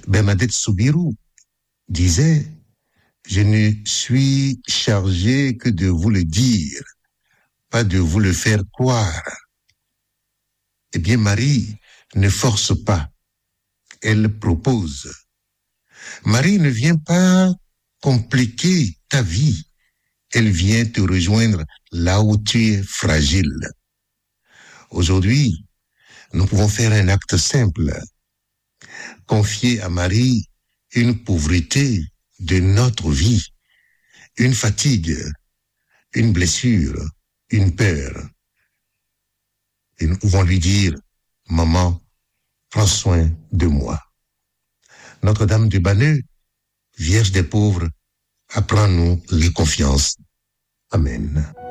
Bernadette Soubirous disait « Je ne suis chargé que de vous le dire, pas de vous le faire croire. » Eh bien, Marie ne force pas, elle propose. Marie ne vient pas compliquer ta vie, elle vient te rejoindre là où tu es fragile. Aujourd'hui, nous pouvons faire un acte simple, confier à Marie une pauvreté de notre vie, une fatigue, une blessure, une peur. Et nous pouvons lui dire, maman, prends soin de moi. Notre-Dame du Banneux, Vierge des pauvres, apprends-nous la confiance. Amen.